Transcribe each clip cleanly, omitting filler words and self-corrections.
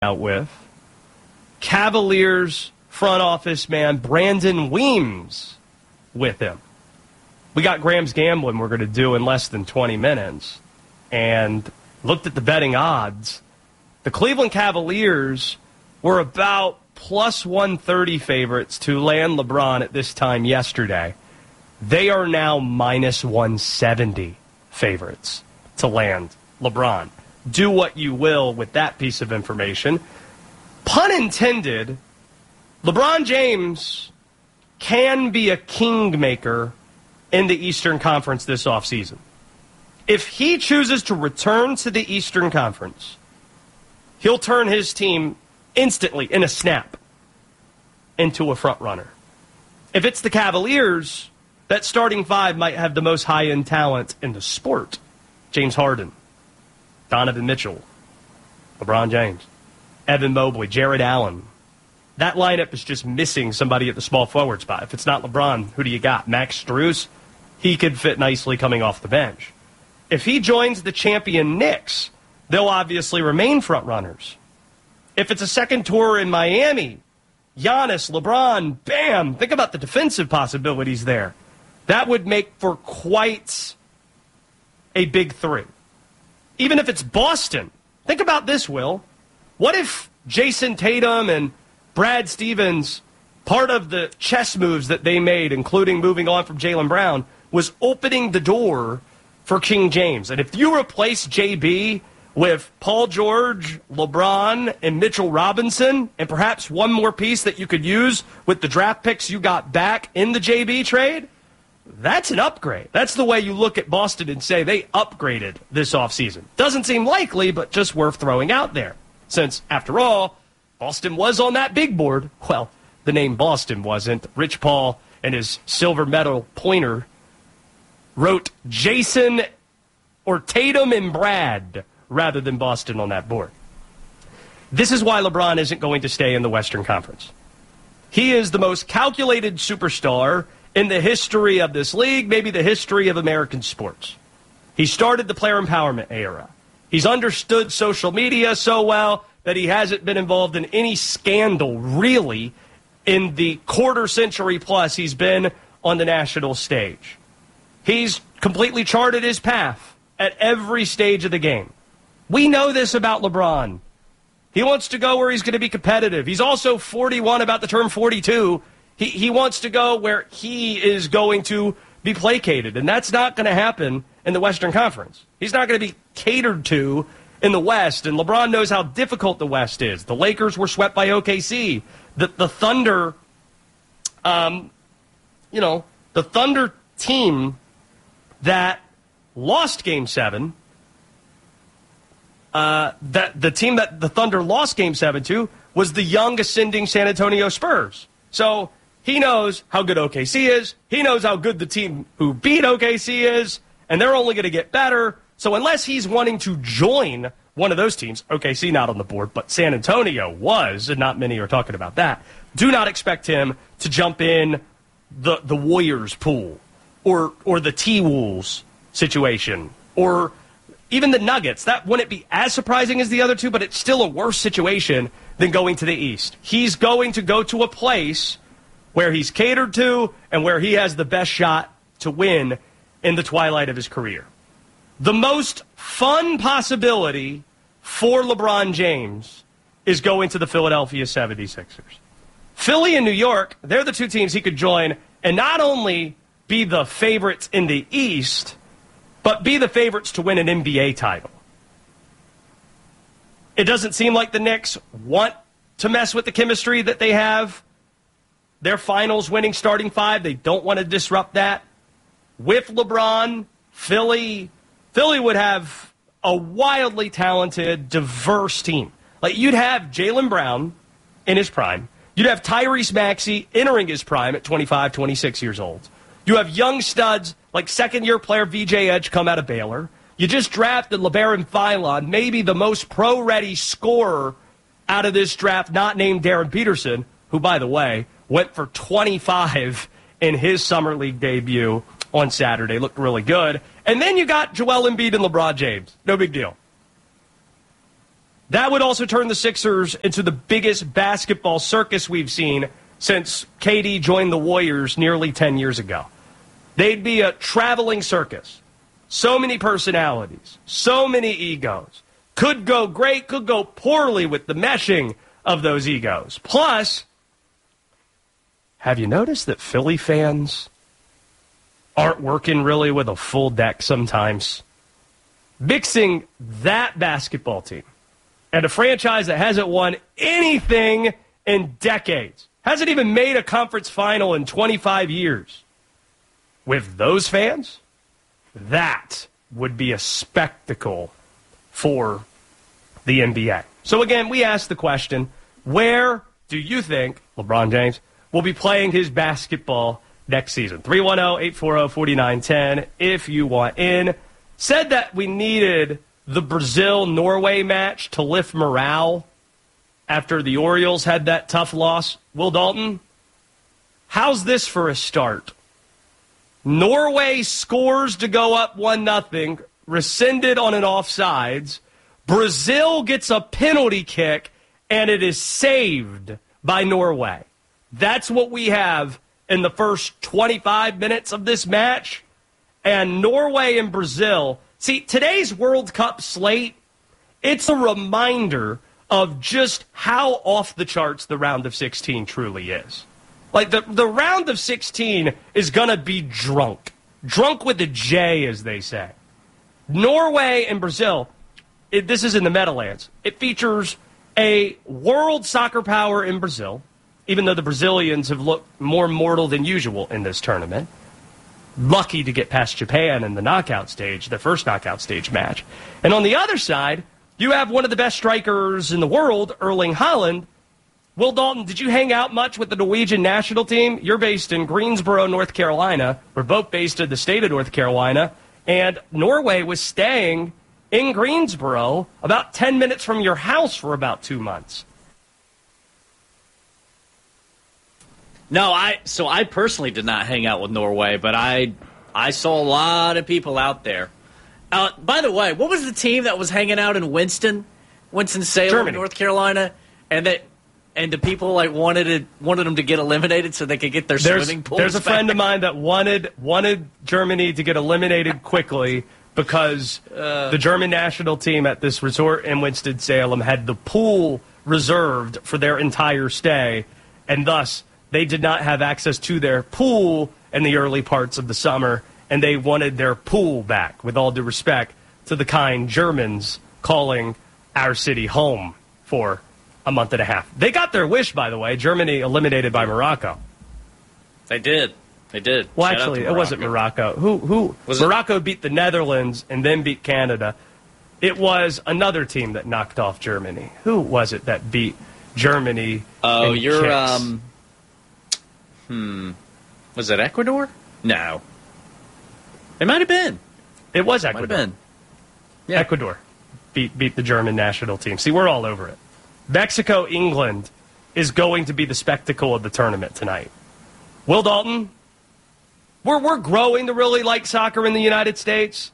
out with Cavaliers front office man Brandon Weems with him. We got Graham's Gambling we're going to do in less than 20 minutes and looked at the betting odds. The Cleveland Cavaliers were about plus 130 favorites to land LeBron at this time yesterday. They are now minus 170 favorites to land LeBron. Do what you will with that piece of information. Pun intended, LeBron James can be a kingmaker in the Eastern Conference this offseason. If he chooses to return to the Eastern Conference, he'll turn his team instantly, in a snap, into a front runner. If it's the Cavaliers, that starting five might have the most high-end talent in the sport. James Harden, Donovan Mitchell, LeBron James, Evan Mobley, Jared Allen. That lineup is just missing somebody at the small forward spot. If it's not LeBron, who do you got? Max Strus? He could fit nicely coming off the bench. If he joins the champion Knicks, they'll obviously remain front runners. If it's a second tour in Miami, Giannis, LeBron, bam, think about the defensive possibilities there. That would make for quite a big three. Even if it's Boston, think about this, Will. What if Jason Tatum and Brad Stevens, part of the chess moves that they made, including moving on from Jaylen Brown, was opening the door for King James? And if you replace JB with Paul George, LeBron, and Mitchell Robinson, and perhaps one more piece that you could use with the draft picks you got back in the JB trade, that's an upgrade. That's the way you look at Boston and say they upgraded this offseason. Doesn't seem likely, but just worth throwing out there. Since, after all, Boston was on that big board. Well, the name Boston wasn't. Rich Paul and his silver medal pointer wrote Jason or Tatum and Brad rather than Boston on that board. This is why LeBron isn't going to stay in the Western Conference. He is the most calculated superstar in the history of this league, maybe the history of American sports. He started the player empowerment era. He's understood social media so well that he hasn't been involved in any scandal, really, in the quarter century plus he's been on the national stage. He's completely charted his path at every stage of the game. We know this about LeBron. He wants to go where he's going to be competitive. He's also 41, about to turn 42. He wants to go where he is going to be placated, and that's not going to happen in the Western Conference. He's not going to be catered to in the West, and LeBron knows how difficult the West is. The Lakers were swept by OKC. The Thunder, the Thunder team that lost Game 7, the team that the Thunder lost Game 7 to was the young ascending San Antonio Spurs. So he knows how good OKC is. He knows how good the team who beat OKC is, and they're only going to get better. So unless he's wanting to join one of those teams, OKC not on the board, but San Antonio was, and not many are talking about that, do not expect him to jump in the Warriors pool or the T-Wolves situation or even the Nuggets. That wouldn't be as surprising as the other two, but it's still a worse situation than going to the East. He's going to go to a place where he's catered to and where he has the best shot to win in the twilight of his career. The most fun possibility for LeBron James is going to the Philadelphia 76ers. Philly and New York, they're the two teams he could join and not only be the favorites in the East, but be the favorites to win an NBA title. It doesn't seem like the Knicks want to mess with the chemistry that they have. Their finals winning starting five, they don't want to disrupt that. With LeBron, Philly would have a wildly talented, diverse team. Like, you'd have Jaylen Brown in his prime. You'd have Tyrese Maxey entering his prime at 25, 26 years old. You have young studs like second-year player VJ Edge come out of Baylor. You just drafted LeBaron Philon, maybe the most pro-ready scorer out of this draft, not named Darren Peterson, who, by the way, went for 25 in his summer league debut on Saturday. Looked really good. And then you got Joel Embiid and LeBron James. No big deal. That would also turn the Sixers into the biggest basketball circus we've seen since KD joined the Warriors nearly 10 years ago. They'd be a traveling circus. So many personalities, so many egos. Could go great, could go poorly with the meshing of those egos. Plus, have you noticed that Philly fans aren't working really with a full deck sometimes? Mixing that basketball team and a franchise that hasn't won anything in decades, hasn't even made a conference final in 25 years, with those fans, that would be a spectacle for the NBA. So again, we asked the question, where do you think LeBron James will be playing his basketball next season? 310-840-4910 if you want in. Said that we needed the Brazil-Norway match to lift morale after the Orioles had that tough loss. Will Dalton, how's this for a start? Norway scores to go up 1-0, rescinded on an offsides. Brazil gets a penalty kick, and it is saved by Norway. That's what we have in the first 25 minutes of this match. And Norway and Brazil, see, today's World Cup slate, it's a reminder of just how off the charts the round of 16 truly is. Like, the round of 16 is going to be drunk. Drunk with a J, as they say. Norway and Brazil, this is in the Meadowlands. It features a world soccer power in Brazil, even though the Brazilians have looked more mortal than usual in this tournament. Lucky to get past Japan in the knockout stage, the first knockout stage match. And on the other side, you have one of the best strikers in the world, Erling Haaland. Will Dalton, did you hang out much with the Norwegian national team? You're based in Greensboro, North Carolina. We're both based in the state of North Carolina. And Norway was staying in Greensboro about 10 minutes from your house for about 2 months. No, I personally did not hang out with Norway, but I saw a lot of people out there. By the way, what was the team that was hanging out in Winston-Salem, Germany. North Carolina, and the people wanted them to get eliminated so they could get their swimming pools There's a back? friend of mine that wanted Germany to get eliminated quickly because the German national team at this resort in Winston-Salem had the pool reserved for their entire stay, and thus they did not have access to their pool in the early parts of the summer, and they wanted their pool back, with all due respect to the kind Germans calling our city home for a month and a half. They got their wish, by the way. Germany eliminated by Morocco. They did. Well, Shout out actually, to it wasn't Morocco. Who was it? Morocco beat the Netherlands and then beat Canada. It was another team that knocked off Germany. Who was it that beat Germany? Oh, in you're kicks? Was it Ecuador? No. It might have been. It was Might have Ecuador. been. Yeah. Ecuador beat the German national team. See, we're all over it. Mexico, England is going to be the spectacle of the tournament tonight. Will Dalton, we're growing to really like soccer in the United States.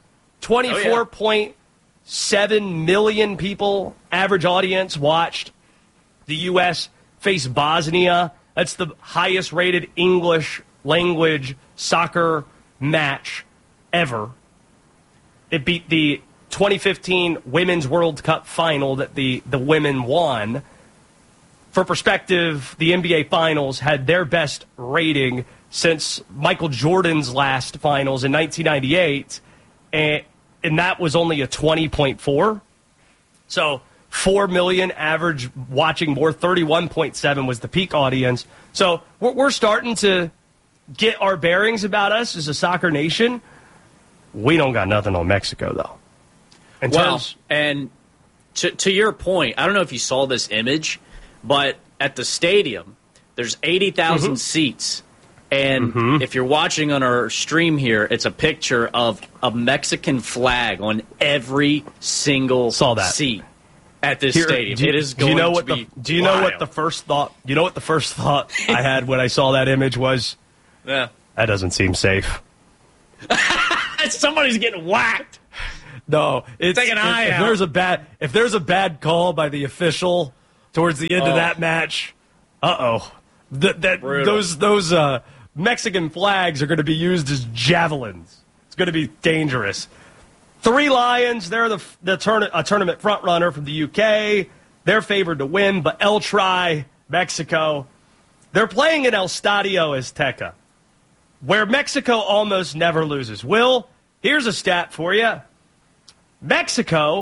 24.7 million people, average audience, watched the U.S. face Bosnia. That's the highest rated English language soccer match ever. It beat the 2015 Women's World Cup final that the women won. For perspective, the NBA Finals had their best rating since Michael Jordan's last finals in 1998, and that was only a 20.4. So 4 million average watching more, 31.7 was the peak audience. So we're starting to get our bearings about us as a soccer nation. We don't got nothing on Mexico, though. And to your point, I don't know if you saw this image, but at the stadium, there's 80,000 seats. And if you're watching on our stream here, it's a picture of a Mexican flag on every single seat at this stadium. It is going to be Do you know what the first thought? You know what the first thought I had when I saw that image was? Yeah. That doesn't seem safe. Somebody's getting whacked. No, Take an eye out. If there's a bad call by the official towards the end of that match, those Mexican flags are going to be used as javelins. It's going to be dangerous. Three Lions, they're a tournament front runner from the UK. They're favored to win, but El Tri, Mexico, they're playing in El Stadio Azteca, where Mexico almost never loses. Will, here's a stat for you. Mexico